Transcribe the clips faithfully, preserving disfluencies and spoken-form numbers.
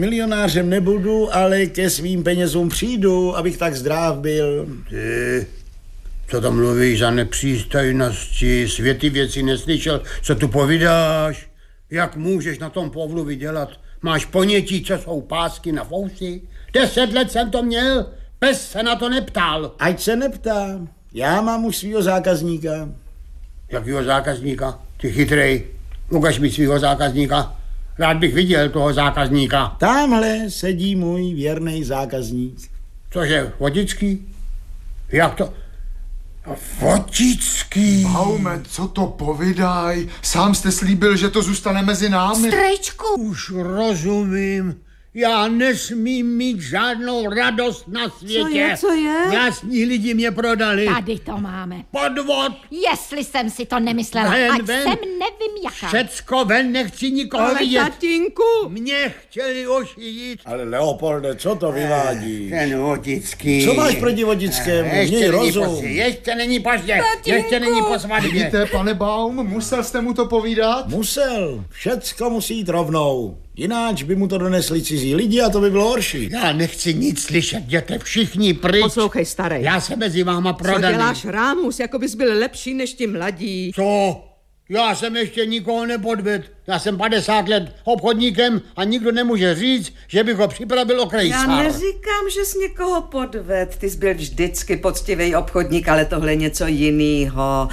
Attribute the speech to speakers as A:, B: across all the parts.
A: Milionářem nebudu, ale ke svým penězům přijdu, abych tak zdrav byl.
B: Ty, co tam mluvíš za nepřístojnosti, světy věci neslyšel, co tu povídáš? Jak můžeš na tom povlu vydělat? Máš ponětí, co jsou pásky na fousy? Deset let jsem to měl, pes se na to neptal.
A: Ať se neptá, já mám už svýho zákazníka.
B: Jakýho zákazníka? Ty chytrej, ukaž mi svýho zákazníka. Rád bych viděl toho zákazníka.
A: Tamhle sedí můj věrný zákazník.
B: Cože, Votický? Jak to? Votický.
C: Baume, co to povídaj? Sám jste slíbil, že to zůstane mezi námi.
D: Strejčku.
B: Už rozumím. Já nesmím mít žádnou radost na světě.
D: Co je, co je?
B: Vlastní lidi mě prodali.
D: Tady to máme.
B: Podvod.
D: Jestli jsem si to nemyslela,
B: Ven,
D: ať
B: ven.
D: jsem nevím jaká.
B: Všecko ven, nechci nikoho
D: Ale
B: vidět.
D: tatínku.
B: Mě chtěli ošidit.
A: Ale Leopolde, co to vyvádí?
B: Ten Votický.
A: Co máš proti Votickému?
B: Ještě
A: Měj
B: není
A: rozum.
B: pozdě, ještě není pozdě,
D: Tatínku.
B: ještě není po svatbě.
C: Vidíte, pane Baum, musel jste mu to povídat?
A: Musel. Všecko musí jít rovnou. Jináč by mu to donesli cizí lidi a to by bylo horší.
B: Já nechci nic slyšet, jděte všichni pryč.
E: Poslouchej, starý.
B: Já se mezi váma
E: Co
B: prodaný.
E: děláš, Rámus, jako bys byl lepší než ti mladí.
B: Co? Já jsem ještě nikoho nepodvedl. Já jsem padesát let obchodníkem a nikdo nemůže říct, že bych ho připravil o krejsár.
F: Já neříkám, že jsi někoho podved. Ty jsi byl vždycky poctivý obchodník, ale tohle je něco jinýho.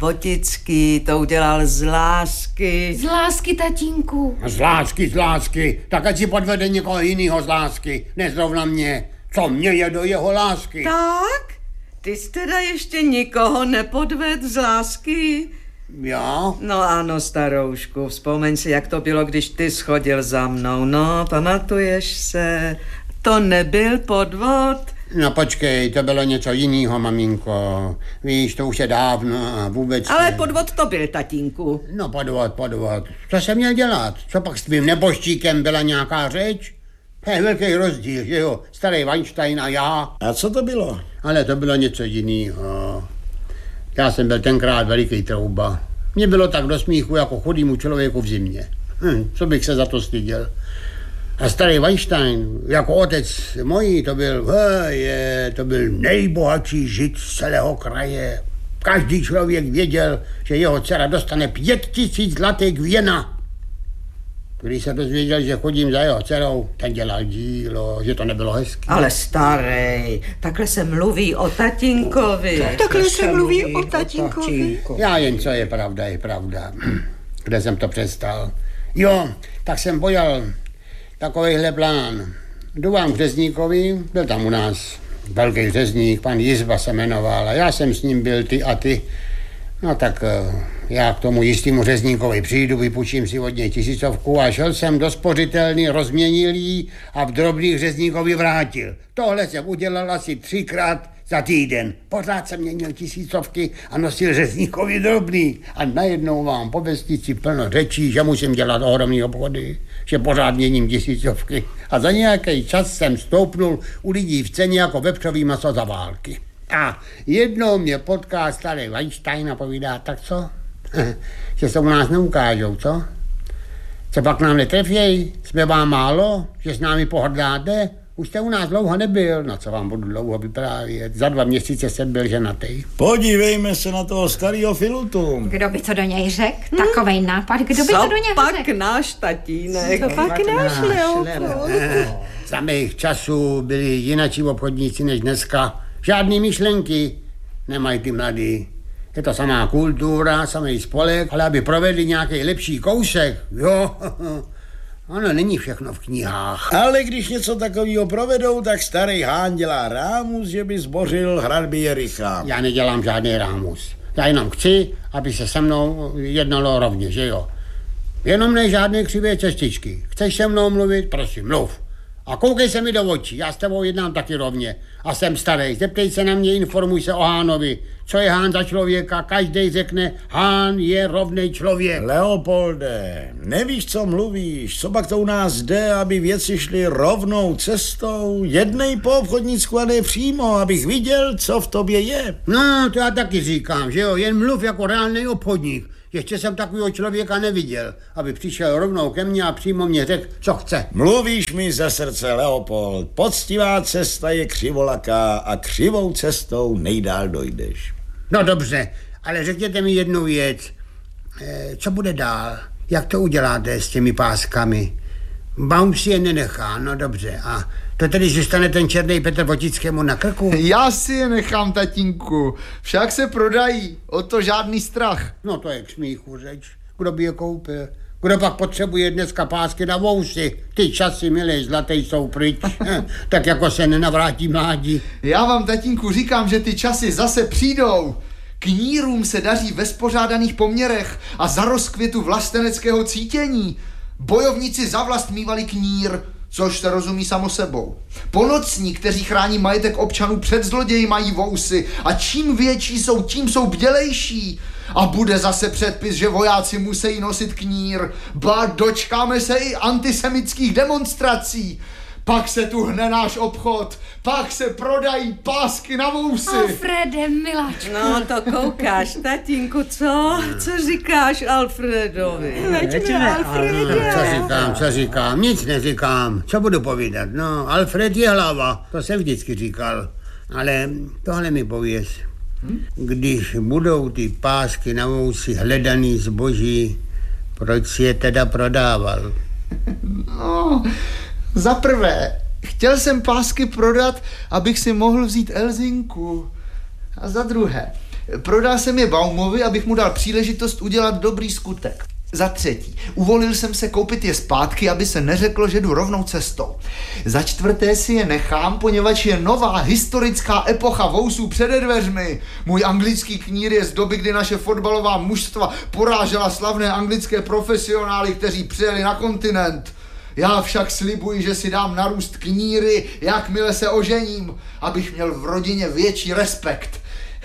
F: Votický to udělal z lásky.
D: Z lásky, tatínku.
B: Z lásky, z lásky. Tak ať si podvede někoho jiného z lásky. Nezrovna mě. Co mě je do jeho lásky?
F: Tak? Ty jsi teda ještě nikoho nepodved z lásky?
B: Já?
F: No ano, staroušku, vzpomeň si, jak to bylo, když ty schodil za mnou. No, pamatuješ se? To nebyl podvod?
B: No počkej, to bylo něco jiného, maminko. Víš, to už je dávno a vůbec...
F: Ale
B: ne.
F: podvod to byl, tatínku.
B: No podvod, podvod. Co jsem měl dělat? Co pak s tvým nebožtíkem byla nějaká řeč? To je velký rozdíl, že jo? Starý Weinstein a já.
A: A co to bylo?
B: Ale to bylo něco jiného. Já jsem byl tenkrát veliký trouba. Mně bylo tak do smíchu jako chudýmu člověku v zimě. Hm, co bych se za to styděl. A starý Weinstein, jako otec mojí, to byl, je, to byl nejbohatší žid z celého kraje. Každý člověk věděl, že jeho dcera dostane pět tisíc zlatých věna. Když se dozvěděl, že chodím za jeho dcerou, ten dělal dílo, že to nebylo hezký.
F: Ale starej, takhle se mluví o tatínkovi.
E: Takhle se mluví o tatínkovi.
B: Já jen, co je pravda, je pravda. Kde jsem to přestal? Jo, tak jsem pojal takovejhle plán. Jdu vám k řezníkovi, byl tam u nás velký řezník, pan Jizba se jmenoval a já jsem s ním byl, ty a ty. No tak já k tomu jistému řezníkovi přijdu, vypůjčím si od něj tisícovku a šel jsem do spořitelny, rozměnil jí a v drobných řezníkovi vrátil. Tohle jsem udělal asi třikrát za týden. Pořád jsem měnil tisícovky a nosil řezníkovi drobný. A najednou vám po vesnici plno řečí, že musím dělat ohromný obchody, že pořád měním tisícovky. A za nějaký čas jsem stoupnul u lidí v ceně jako vepřový maso za války. A jednou mě potká starý Weinstein a povídá, tak co? Že se u nás neukážou, co? Co pak nám netrefěj? Jsme vám málo? Že s námi pohrdáte? Už jste u nás dlouho nebyl. No co vám budu dlouho vyprávět? Za dva měsíce jsem byl ženatý.
A: Podívejme se na toho starého Filutu.
D: Kdo by to do něj řekl? Hmm? Takovej nápad, kdo by
F: Co
D: to do něj
F: pak
D: řekl?
F: náš tatínek?
E: To pak náš Leopold.
B: Za mých časů byli jinačí obchodníci než dneska. Žádný myšlenky nemají ty mladí. Je to samá kultura, samý spolek, ale aby provedli nějaký lepší kousek, jo, ono není všechno v knihách.
A: Ale když něco takového provedou, tak starý Hán dělá Rámus, že by zbořil hradby Jericha.
B: Já nedělám žádný rámus. Já jenom chci, aby se se mnou jednalo rovně, že jo. Jenom ne žádné křivé cestičky. Chceš se mnou mluvit? Prosím, mluv. A koukej se mi do očí, já s tebou jednám taky rovně. A jsem starý, zeptej se na mě, informuj se o Hánovi. Co je Hán za člověka? Každý řekne, Hán je rovnej člověk.
A: Leopolde, nevíš, co mluvíš, co pak to u nás jde, aby věci šly rovnou cestou, jednej po obchodnicku a ne přímo, abych viděl, co v tobě je.
B: No, to já taky říkám, že jo, jen mluv jako reálný obchodník. Ještě jsem takového člověka neviděl, aby přišel rovnou ke mně a přímo mě řekl, co chce.
A: Mluvíš mi ze srdce, Leopold. Poctivá cesta je křivolaká a křivou cestou nejdál dojdeš.
B: No dobře, ale řekněte mi jednu věc. E, co bude dál? Jak to uděláte s těmi páskami? Baum si je nenechá, no dobře. A to tedy zůstane ten černý Petr Votickému na krku?
C: Já si je nechám, tatínku. Však se prodají, o to žádný strach.
B: No to je k smíchu řeč. Kdo by je koupil? Kdo pak potřebuje dneska pásky na vousy? Ty časy, milý, zlatý, jsou pryč. Tak jako se nenavrátí mládí.
C: Já vám, tatínku, říkám, že ty časy zase přijdou. Knírům se daří ve spořádaných poměrech a za rozkvětu vlasteneckého cítění. Bojovníci za vlast mívali knír, což se rozumí samo sebou. Ponocní, kteří chrání majetek občanů před zloději, mají vousy a čím větší jsou, tím jsou bdělejší. A bude zase předpis, že vojáci musí nosit knír. Ba, dočkáme se i antisemických demonstrací. Pak se tu hne náš obchod, pak se prodají pásky na vousy.
D: Alfrede, miláčku.
F: No to koukáš, tatínku, co? Co říkáš Alfredovi?
E: Veďme, Alfrede.
B: Co říkám, co říkám? Nic neříkám. Co budu povídat? No, Alfred je hlava, to jsem vždycky říkal. Ale tohle mi pověz. Když budou ty pásky na vousy hledaný zboží, proč si je teda prodával?
C: No, za prvé, chtěl jsem pásky prodat, abych si mohl vzít Elzinku. A za druhé, prodal jsem je Baumovi, abych mu dal příležitost udělat dobrý skutek. Za třetí, uvolil jsem se koupit je zpátky, aby se neřeklo, že jdu rovnou cestou. Za čtvrté si je nechám, poněvadž je nová historická epocha vousů přede dveřmi. Můj anglický knír je z doby, kdy naše fotbalová mužstva porážela slavné anglické profesionály, kteří přijeli na kontinent. Já však slibuji, že si dám narůst kníry, jakmile se ožením, abych měl v rodině větší respekt.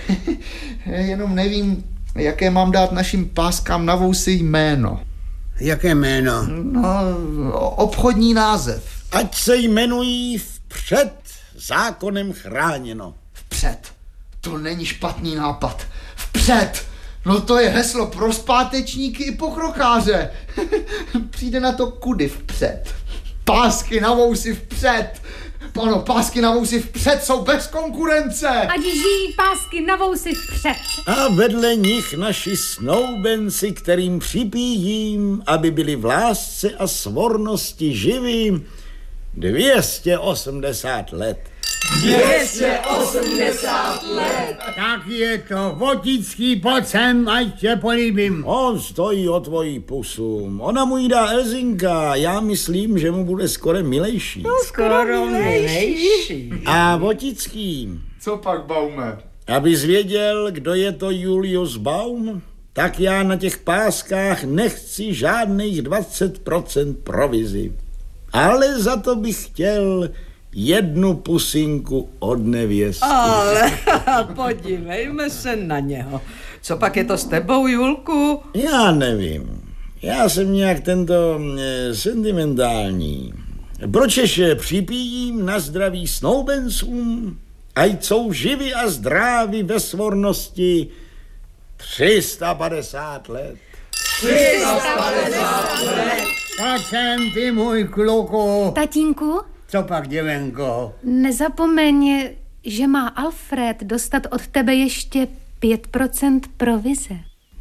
C: Jenom nevím, jaké mám dát našim páskám na vousy jméno.
B: Jaké jméno?
C: No, obchodní název.
A: Ať se jmenují vpřed, zákonem chráněno.
C: Vpřed. To není špatný nápad. Vpřed. No to je heslo pro zpátečníky i pokrokáře. Přijde na to kudy vpřed. Pásky na vousy vpřed. Ano, pásky na vousy vpřed jsou bez konkurence.
D: Ať žijí pásky na vousy vpřed.
A: A vedle nich naši snoubenci, kterým připíjím, aby byli v lásce a svornosti živí, dvě stě osmdesát let.
F: dvě stě osmdesát let.
B: Tak je to, Votický, pojď sem, ať tě políbím.
A: On stojí o tvojí pusu. Ona mu jí dá Elzinka. Já myslím, že mu bude skoro milejší.
F: Skoro milejší.
A: A Votický,
C: Co pak, Baume?
A: abys věděl, kdo je to Julius Baum, tak já na těch páskách nechci žádných dvacet procent provizi. Ale za to bych chtěl jednu pusinku od nevěsty.
F: Ale podívejme se na něho. Co pak je to s tebou, Julku?
A: Já nevím. Já jsem nějak tento e, sentimentální. Proč ještě připijím na zdraví snoubencům? Ať jsou živi a zdraví ve svornosti tři sta padesát let.
F: tři sta padesát let.
B: Pojď sem, ty můj kluku.
D: Tatínku,
B: Co pak, děvenko?
D: nezapomeň, že má Alfred dostat od tebe ještě pět procent provize.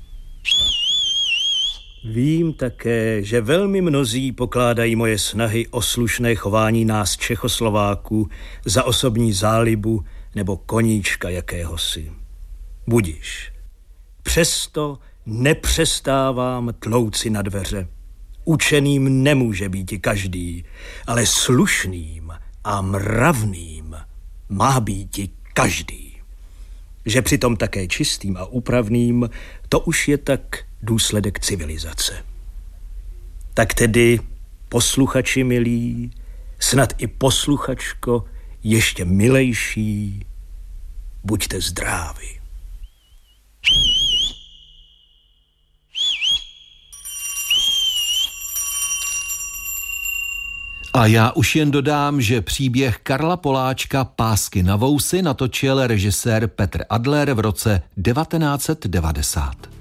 G: Vím také, že velmi mnozí pokládají moje snahy o slušné chování nás Čechoslováků za osobní zálibu nebo koníčka jakéhosi. Budiš. Přesto nepřestávám tlouci na dveře. Učeným nemůže být i každý, ale slušným a mravným má být i každý. Že přitom také čistým a úpravným, to už je tak důsledek civilizace. Tak tedy, posluchači milí, snad i posluchačko ještě milejší, buďte zdraví.
H: A já už jen dodám, že příběh Karla Poláčka Pásky na vousy natočil režisér Petr Adler v roce devatenáct set devadesát.